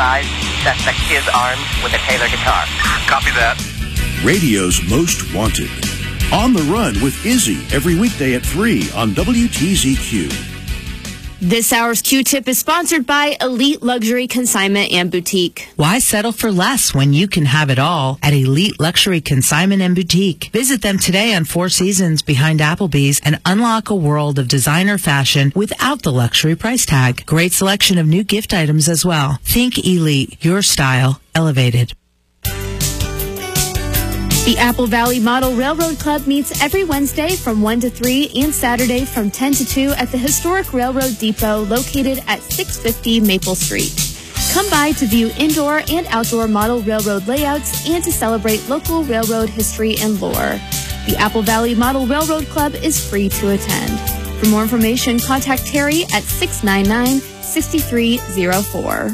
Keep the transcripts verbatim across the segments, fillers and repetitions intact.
size, suspect his armed with a Taylor guitar. Copy that. Radio's Most Wanted. On the Run with Izzy every weekday at three on W T Z Q. This hour's Q-Tip is sponsored by Elite Luxury Consignment and Boutique. Why settle for less when you can have it all at Elite Luxury Consignment and Boutique? Visit them today on Four Seasons behind Applebee's and unlock a world of designer fashion without the luxury price tag. Great selection of new gift items as well. Think Elite, your style elevated. The Apple Valley Model Railroad Club meets every Wednesday from one to three and Saturday from ten to two at the historic Railroad Depot located at six fifty Maple Street. Come by to view indoor and outdoor model railroad layouts and to celebrate local railroad history and lore. The Apple Valley Model Railroad Club is free to attend. For more information, contact Terry at six nine nine, six three zero four.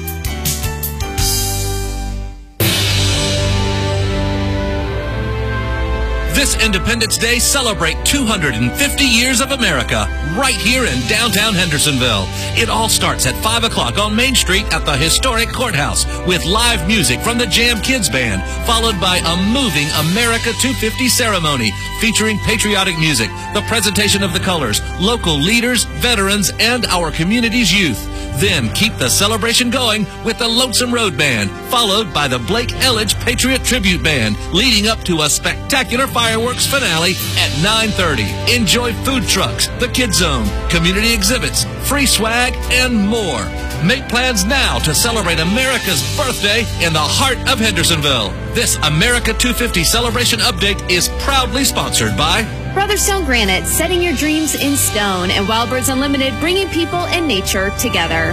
This Independence Day, celebrate two hundred fifty years of America right here in downtown Hendersonville. It all starts at five o'clock on Main Street at the historic courthouse with live music from the Jam Kids Band, followed by a moving America two fifty ceremony featuring patriotic music, the presentation of the colors, local leaders, veterans, and our community's youth. Then keep the celebration going with the Lonesome Road Band, followed by the Blake Elledge Patriot Tribute Band, leading up to a spectacular fireworks finale at nine thirty. Enjoy food trucks, the Kids Zone, community exhibits, free swag, and more. Make plans now to celebrate America's birthday in the heart of Hendersonville. This America two fifty celebration update is proudly sponsored by Brother Stone Granite, setting your dreams in stone, and Wild Birds Unlimited, bringing people and nature together.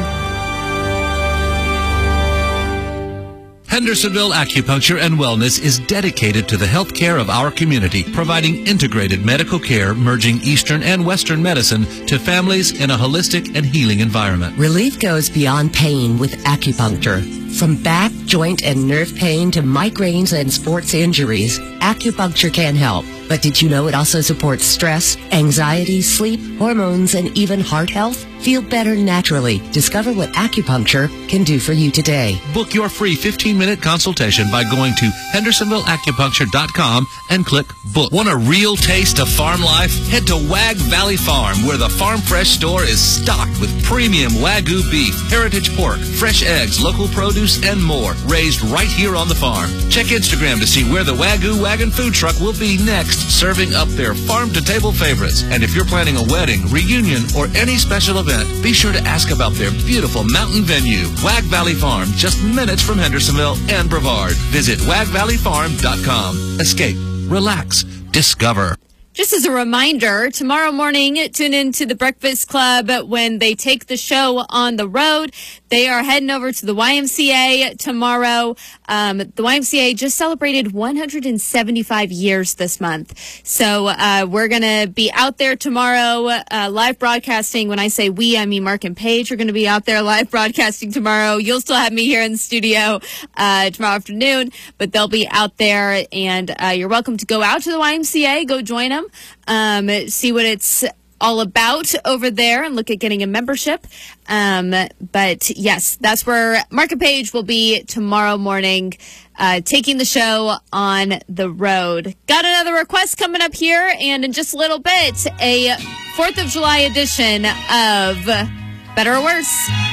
Hendersonville Acupuncture and Wellness is dedicated to the health care of our community, providing integrated medical care merging Eastern and Western medicine to families in a holistic and healing environment. Relief goes beyond pain with acupuncture. From back, joint, and nerve pain to migraines and sports injuries, acupuncture can help. But did you know it also supports stress, anxiety, sleep, hormones, and even heart health? Feel better naturally. Discover what acupuncture can do for you today. Book your free fifteen-minute consultation by going to hendersonville acupuncture dot com and click book. Want a real taste of farm life? Head to Wag Valley Farm, where the Farm Fresh store is stocked with premium Wagyu beef, heritage pork, fresh eggs, local produce, and more, raised right here on the farm. Check Instagram to see where the Wagyu Wagon food truck will be next, serving up their farm-to-table favorites. And if you're planning a wedding, reunion, or any special event, be sure to ask about their beautiful mountain venue, Wag Valley Farm, just minutes from Hendersonville and Brevard. Visit wag valley farm dot com. Escape, relax, discover. Just as a reminder, tomorrow morning, tune in to the Breakfast Club when they take the show on the road. They are heading over to the Y M C A tomorrow. Um, the Y M C A just celebrated one hundred seventy-five years this month. So uh, we're going to be out there tomorrow, uh, live broadcasting. When I say we, I mean Mark and Paige are going to be out there live broadcasting tomorrow. You'll still have me here in the studio uh, tomorrow afternoon, but they'll be out there, and uh, you're welcome to go out to the Y M C A, go join them. Um, see what it's all about over there and look at getting a membership. Um, but yes, that's where Mark and Paige will be tomorrow morning, uh, taking the show on the road. Got another request coming up here, and in just a little bit, a fourth of July edition of Better or Worse.